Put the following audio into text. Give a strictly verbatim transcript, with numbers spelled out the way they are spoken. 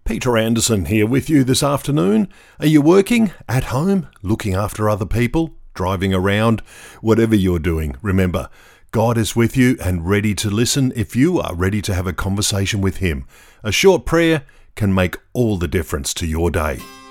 Peter Anderson here with you this afternoon. Are you working, at home, looking after other people, driving around? Whatever you're doing, remember, God is with you and ready to listen if you are ready to have a conversation with Him. A short prayer can make all the difference to your day.